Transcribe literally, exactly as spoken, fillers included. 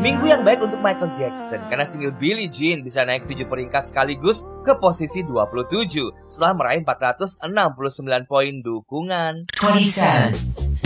Minggu yang baik untuk Michael Jackson karena single Billie Jean bisa naik tujuh peringkat sekaligus ke posisi dua puluh tujuh setelah meraih empat ratus enam puluh sembilan poin dukungan. twenty-seven